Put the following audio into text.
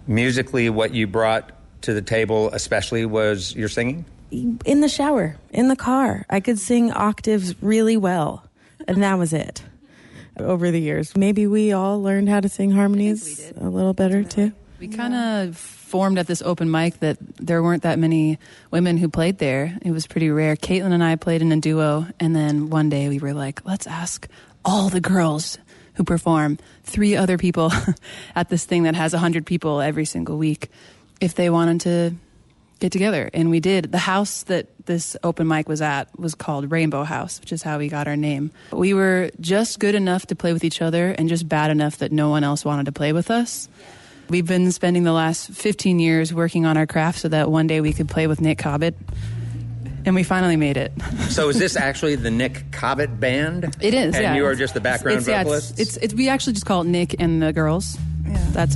Musically, what you brought to the table especially was your singing? In the shower, in the car. I could sing octaves really well, and that was it. Over the years, maybe we all learned how to sing harmonies a little better too. We kind of formed at this open mic that there weren't that many women who played there. It was pretty rare. Caitlin and I played in a duo, and then one day we were like, let's ask all the girls who perform, 3 other people at this thing that has 100 people every single week, if they wanted to get together. And we did. The house that this open mic was at was called Rainbow House, which is how we got our name. We were just good enough to play with each other and just bad enough that no one else wanted to play with us. We've been spending the last 15 years working on our craft so that one day we could play with Nick Cobbett. And we finally made it. So is this actually the Nick Cobbett Band? It is, and you are just the background vocalist? We actually just call it Nick and the Girls. Yeah. That's